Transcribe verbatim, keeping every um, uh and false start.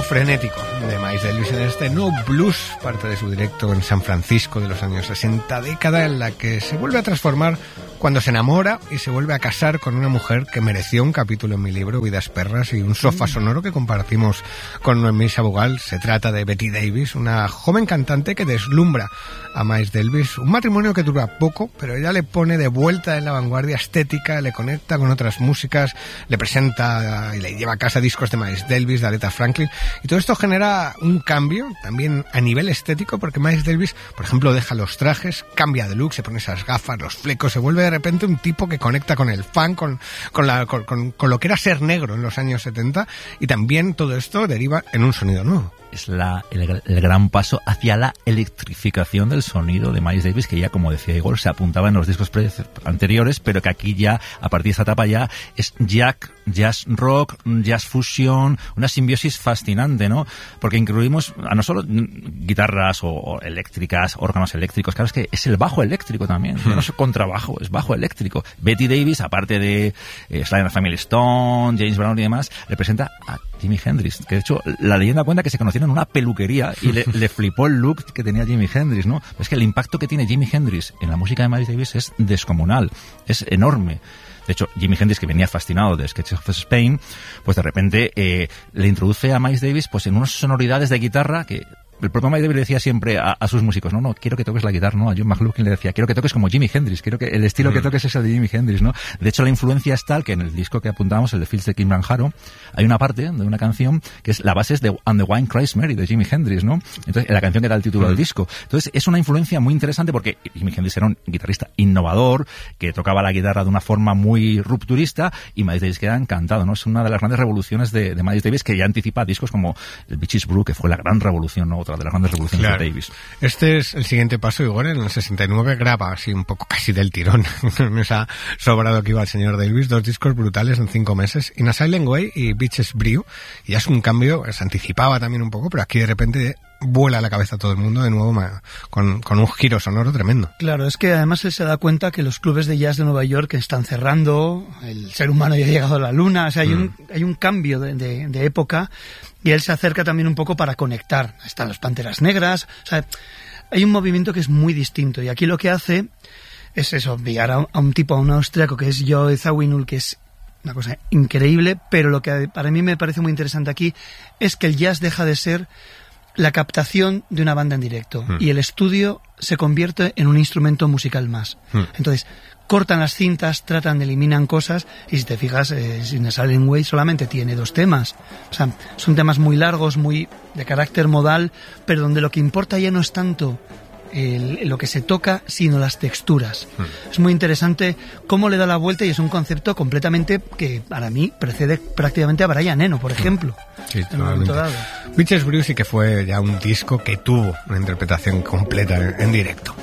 ritmo frenético de Miles Davis en este No Blues, parte de su directo en San Francisco de los años sesenta, década en la que se vuelve a transformar cuando se enamora y se vuelve a casar con una mujer que mereció un capítulo en mi libro, Vidas Perras, y un sofá sonoro que compartimos con Noemí Sabugal. Se trata de Betty Davis, una joven cantante que deslumbra a Miles Davis. Un matrimonio que dura poco, pero ella le pone de vuelta en la vanguardia estética, le conecta con otras músicas, le presenta y le lleva a casa discos de Miles Davis, de Aretha Franklin, y todo esto genera un cambio también a nivel estético, porque Miles Davis, por ejemplo, deja los trajes, cambia de look, se pone esas gafas, los flecos, se vuelve de repente un tipo que conecta con el funk, con, con, la, con, con, con lo que era ser negro en los años setenta, y también todo esto deriva en un sonido nuevo. Es la, el, el gran paso hacia la electrificación del sonido de Miles Davis, que ya, como decía Igor, se apuntaba en los discos pre- anteriores, pero que aquí ya, a partir de esta etapa ya, es jazz, jazz rock, jazz fusion, una simbiosis fascinante, ¿no? Porque incluimos a no solo guitarras o, o eléctricas, órganos eléctricos, claro, es que es el bajo eléctrico también, hmm. no es contrabajo, es bajo eléctrico. Betty Davis, aparte de eh, Sly and the Family Stone, James Brown y demás, representa a Jimi Hendrix, que de hecho la leyenda cuenta que se conocieron en una peluquería y le, le flipó el look que tenía Jimi Hendrix, ¿no? Es que el impacto que tiene Jimi Hendrix en la música de Miles Davis es descomunal, es enorme. De hecho, Jimi Hendrix, que venía fascinado de Sketches of Spain, pues de repente eh, le introduce a Miles Davis pues en unas sonoridades de guitarra que el propio Miles Davis le decía siempre a, a sus músicos, no, no, quiero que toques la guitarra, no, a John McLaughlin le decía, quiero que toques como Jimi Hendrix, quiero que el estilo mm. que toques es el de Jimi Hendrix, ¿no? De hecho, la influencia es tal que en el disco que apuntábamos, el de Fields de Kim Branharo, hay una parte de una canción que es la base es de And the Wine Cries Mary, de Jimi Hendrix, ¿no? Entonces, la canción que era el título mm. del disco. Entonces, es una influencia muy interesante porque Jimi Hendrix era un guitarrista innovador, que tocaba la guitarra de una forma muy rupturista, y Miles Davis queda encantado, ¿no? Es una de las grandes revoluciones de, de Miles Davis, que ya anticipa discos como el Beaches Brew, que fue la gran revolución, ¿no? Otra de las grandes revoluciones. Claro. Davis. Este es el siguiente paso, Igor. En el sesenta y nueve graba así un poco casi del tirón, no ha sobrado que iba el señor Davis, dos discos brutales en cinco meses, In a Silent Way y Beaches Brew, y ya es un cambio, se anticipaba también un poco, pero aquí de repente vuela a la cabeza a todo el mundo de nuevo con, con un giro sonoro tremendo. Claro, es que además él se da cuenta que los clubes de jazz de Nueva York están cerrando, el ser humano ya ha llegado a la luna, o sea, hay, mm. un, hay un cambio de, de, de época, y él se acerca también un poco para conectar. Están las Panteras Negras, o sea, hay un movimiento que es muy distinto, y aquí lo que hace es eso, enviar a, a un tipo, a un austriaco que es Joe Zawinul, que es una cosa increíble, pero lo que para mí me parece muy interesante aquí es que el jazz deja de ser la captación de una banda en directo mm. y el estudio se convierte en un instrumento musical más. Mm. Entonces, cortan las cintas, tratan de eliminar cosas, y si te fijas, eh, In a Silent Way solamente tiene dos temas. O sea, son temas muy largos, muy de carácter modal, pero donde lo que importa ya no es tanto el, lo que se toca, sino las texturas. Mm. Es muy interesante cómo le da la vuelta, y es un concepto completamente que para mí precede prácticamente a Brian Eno, por ejemplo. Sí, totalmente. Beaches Brew sí que fue ya un disco que tuvo una interpretación completa en, en directo.